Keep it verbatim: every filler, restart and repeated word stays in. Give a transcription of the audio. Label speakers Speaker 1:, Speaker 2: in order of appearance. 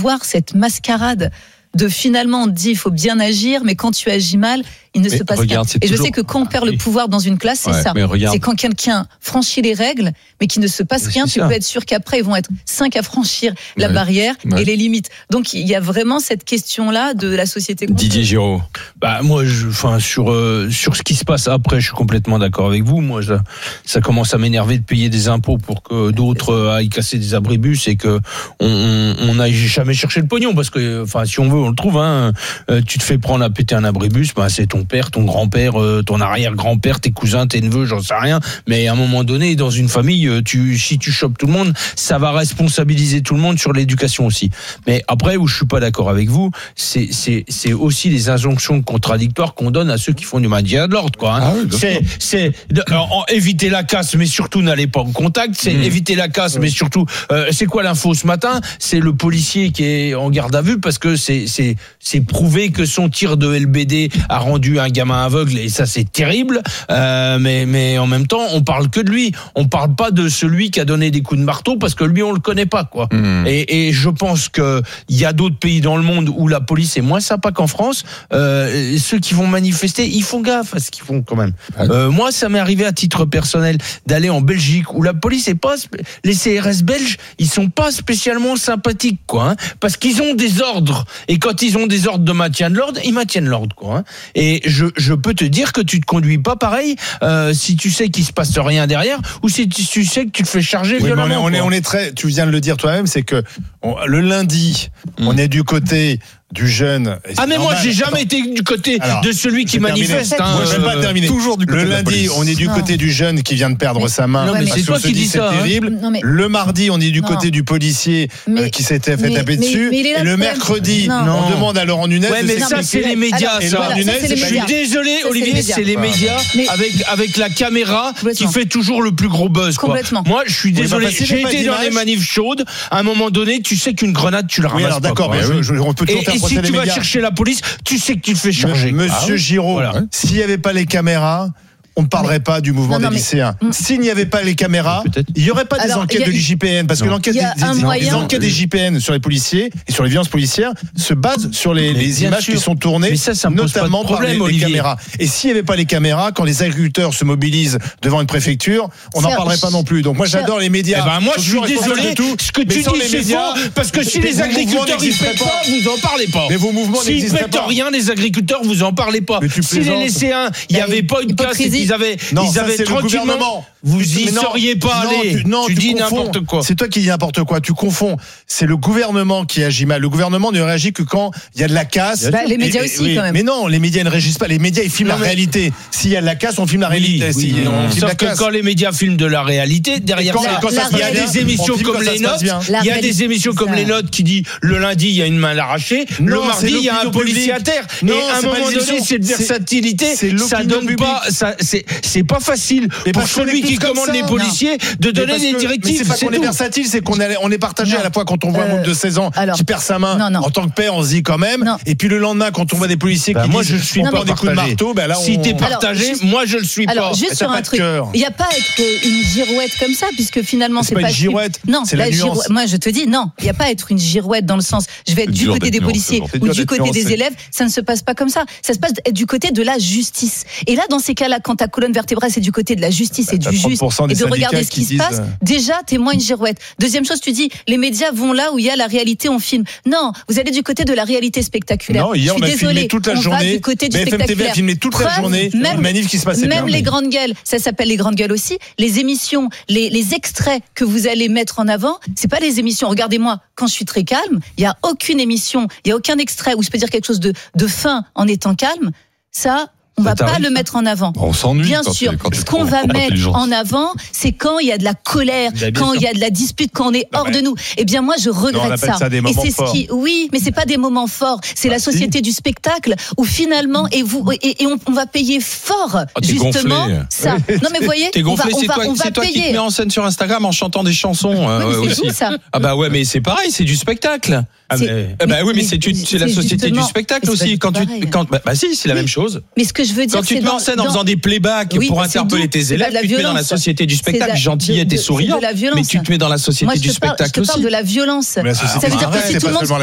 Speaker 1: voir cette mascarade de finalement on te dit il faut bien agir, mais quand tu agis mal, il ne
Speaker 2: mais
Speaker 1: se passe
Speaker 2: regarde,
Speaker 1: rien. Et
Speaker 2: toujours...
Speaker 1: je sais que quand on perd le pouvoir dans une classe, c'est
Speaker 2: ouais,
Speaker 1: ça. C'est quand quelqu'un franchit les règles, mais qu'il ne se passe rien, tu ça. peux être sûr qu'après ils vont être cinq à franchir la ouais. barrière ouais. et les limites. Donc il y a vraiment cette question-là de la société.
Speaker 2: Didier Giraud.
Speaker 3: Bah moi, je, enfin sur euh, sur ce qui se passe après, je suis complètement d'accord avec vous. Moi, ça, ça commence à m'énerver de payer des impôts pour que d'autres aillent casser des abribus et que on on n'aille jamais chercher le pognon, parce que enfin si on veut on le trouve. Hein. Euh, tu te fais prendre à péter un abribus, bah c'est ton père, ton grand-père, euh, ton arrière-grand-père, tes cousins, tes neveux, j'en sais rien. Mais à un moment donné, dans une famille, tu si tu chopes tout le monde, ça va responsabiliser tout le monde sur l'éducation aussi. Mais après, où je suis pas d'accord avec vous, c'est c'est c'est aussi les injonctions contradictoires qu'on donne à ceux qui font du maintien de l'ordre, quoi. Hein. Ah oui, c'est c'est alors, éviter la casse, mais surtout n'allez pas en contact. C'est mmh. éviter la casse, mmh. mais surtout, euh, c'est quoi l'info ce matin ? C'est le policier qui est en garde à vue parce que c'est c'est c'est prouvé que son tir de L B D a rendu un gamin aveugle, et ça c'est terrible. Euh, mais mais en même temps, on parle que de lui. On parle pas de celui qui a donné des coups de marteau, parce que lui on le connaît pas, quoi. Mmh. Et, et je pense que il y a d'autres pays dans le monde où la police est moins sympa qu'en France. Euh, ceux qui vont manifester, ils font gaffe à ce qu'ils font quand même. Euh, moi, ça m'est arrivé à titre personnel d'aller en Belgique où la police est pas, les C R S belges, ils sont pas spécialement sympathiques, quoi. Hein, parce qu'ils ont des ordres, et quand ils ont des ordres de maintien de l'ordre, ils maintiennent l'ordre, quoi. Hein. Et je je peux te dire que tu te conduis pas pareil euh, si tu sais qu'il se passe rien derrière, ou si tu, tu sais que tu te fais charger
Speaker 4: oui,
Speaker 3: violemment.
Speaker 4: On est, on est on est très. Tu viens de le dire toi-même, c'est que on, le lundi, mmh. on est du côté du jeune.
Speaker 3: Ah mais normal. Moi j'ai jamais Attends. été du côté Alors, de celui qui manifeste. Hein,
Speaker 4: moi je vais pas terminer.
Speaker 2: Toujours du côté
Speaker 4: le lundi, on est du
Speaker 1: non.
Speaker 4: côté du jeune qui vient de perdre
Speaker 1: mais,
Speaker 4: sa main.
Speaker 3: Non mais c'est toi qui dis ça.
Speaker 4: C'est terrible.
Speaker 1: Hein. Non, mais,
Speaker 4: le mardi, on est du
Speaker 1: non.
Speaker 4: côté du policier
Speaker 1: mais,
Speaker 4: euh, qui s'était fait
Speaker 1: mais,
Speaker 4: taper
Speaker 1: mais,
Speaker 4: dessus.
Speaker 1: Mais, mais
Speaker 4: et le mercredi,
Speaker 1: non.
Speaker 4: on demande à Laurent Nunez.
Speaker 3: Ouais mais
Speaker 4: de
Speaker 3: ça c'est les médias.
Speaker 1: Alors,
Speaker 3: ça.
Speaker 1: voilà,
Speaker 3: Nunez,
Speaker 1: ça, c'est
Speaker 3: je suis désolé Olivier, c'est les médias avec avec la caméra qui fait toujours le plus gros buzz. Moi je suis désolé, j'ai été dans les manifs chaudes. À un moment donné, tu sais qu'une grenade tu la ramasses.
Speaker 4: Alors d'accord, on peut toujours faire procès
Speaker 3: des médias. Et si tu vas chercher la police, tu sais que tu te fais charger.
Speaker 4: Monsieur ah, Giraud, voilà. S'il n'y avait pas les caméras, on ne parlerait pas du mouvement non, non, des lycéens. Mais... S'il n'y avait pas les caméras, il n'y aurait pas des Alors, enquêtes a... de l'I J P N, parce non. que l'enquête des, des, moyen... les enquêtes des J P N sur les policiers et sur les violences policières se basent sur les, les images sûr. qui sont tournées, ça, ça notamment problème, par les, les caméras. Et s'il n'y avait pas les caméras, quand les agriculteurs se mobilisent devant une préfecture, on n'en parlerait pas non plus. Donc moi j'adore les médias.
Speaker 3: Eh ben moi je suis désolé, ce que tu dis c'est faux, parce que si les agriculteurs ils pètent pas, vous en parlez pas.
Speaker 4: Mais vos mouvements
Speaker 3: n'existent pas. S'ils pètent rien, les agriculteurs, vous en parlez pas. Si les lycéens, il n'y avait pas une casse et qu'ils avaient
Speaker 4: c'est le gouvernement.
Speaker 3: Vous y non, seriez pas
Speaker 4: non,
Speaker 3: allé.
Speaker 4: Tu, non,
Speaker 3: tu,
Speaker 4: tu
Speaker 3: dis
Speaker 4: confonds.
Speaker 3: n'importe quoi.
Speaker 4: C'est toi qui dis n'importe quoi. Tu confonds. C'est le gouvernement qui agit mal. Le gouvernement ne réagit que quand il y a de la casse.
Speaker 1: Bah, les médias et, aussi, oui, quand même.
Speaker 4: Mais non, les médias ne réagissent pas. Les médias, ils filment non, la mais... réalité. S'il y a de la casse, on filme la réalité.
Speaker 3: Oui, oui,
Speaker 4: si,
Speaker 3: on filme
Speaker 4: Sauf
Speaker 3: la que
Speaker 4: casse.
Speaker 3: Quand les médias filment de la réalité, derrière ça, il y a des émissions comme les notes. Il y a des émissions comme les notes qui dit le lundi, il y a une main arrachée. Le mardi, il y a un policier à terre. Et à un moment donné, cette versatilité, ça donne pas. C'est pas facile pour celui qui commande les policiers de donner des directives.
Speaker 4: C'est pas qu'on est versatile, c'est qu'on est, on est partagé à la fois quand on voit un môme de seize ans qui perd sa main. En tant que père, on se dit quand même. Et puis le lendemain, quand on voit des policiers qui
Speaker 3: moi je suis pas
Speaker 4: des coups de marteau, ben là
Speaker 3: si t'es partagé, moi je le suis pas.
Speaker 1: Alors juste sur un truc, il y a pas à être une girouette comme ça, puisque finalement c'est pas
Speaker 4: une girouette.
Speaker 1: Non,
Speaker 4: c'est la nuance.
Speaker 1: Moi je te dis non, il y a pas à être une girouette dans le sens je vais être du côté des policiers ou du côté des élèves. Ça ne se passe pas comme ça. Ça se passe du côté de la justice. Et là, dans ces cas-là, quand ta colonne vertébrale c'est du côté de la justice et du juste et de regarder ce qui se passe, déjà t'es moins une girouette. Deuxième chose, tu dis les médias vont là où il y a la réalité, on filme. Non, vous allez du côté de la réalité spectaculaire.
Speaker 4: Non, hier on a filmé toute la journée.
Speaker 1: Du côté du
Speaker 4: B F M T V a filmé toute la journée une manif qui se passait bien.
Speaker 1: Même les grandes gueules, ça s'appelle les grandes gueules aussi. Les émissions, les, les extraits que vous allez mettre en avant, c'est pas les émissions. Regardez-moi, quand je suis très calme, il y a aucune émission, il y a aucun extrait où je peux dire quelque chose de, de fin en étant calme. Ça, on va pas le mettre en avant.
Speaker 2: On s'ennuie.
Speaker 1: Bien
Speaker 2: quand
Speaker 1: sûr.
Speaker 2: quand
Speaker 1: Ce qu'on va mettre en avant, c'est quand il y a de la colère, quand il y a de la dispute, quand on est hors de nous. Eh bien, moi, je regrette
Speaker 4: non, on
Speaker 1: ça.
Speaker 4: ça des moments
Speaker 1: et c'est
Speaker 4: forts.
Speaker 1: ce qui, oui, mais c'est pas des moments forts. C'est bah, la société si. du spectacle où finalement, et vous, et, et on, on va payer fort,
Speaker 2: oh,
Speaker 1: justement,
Speaker 2: gonflé.
Speaker 1: ça. Non, mais voyez,
Speaker 2: t'es gonflé,
Speaker 1: on va,
Speaker 2: c'est
Speaker 1: on va,
Speaker 2: toi,
Speaker 1: on va
Speaker 2: c'est toi
Speaker 1: payer.
Speaker 2: qui te mets en scène sur Instagram en chantant des chansons.
Speaker 1: Oui,
Speaker 2: euh,
Speaker 1: mais c'est
Speaker 2: aussi.
Speaker 1: tout ça.
Speaker 2: Ah bah ouais, mais c'est pareil, c'est du spectacle. Ah mais, ah bah oui, mais, mais c'est, c'est, c'est la société du spectacle aussi. Quand tu, quand, bah, bah si, c'est la même chose.
Speaker 1: Mais ce que je veux dire,
Speaker 2: quand tu te mets en scène en faisant des playbacks pour interpeller tes élèves, tu te mets dans la société du spectacle, gentillette et souriant. Mais tu te mets dans la société du spectacle aussi.
Speaker 1: Je te parle de la violence. Ça veut dire que si tout le monde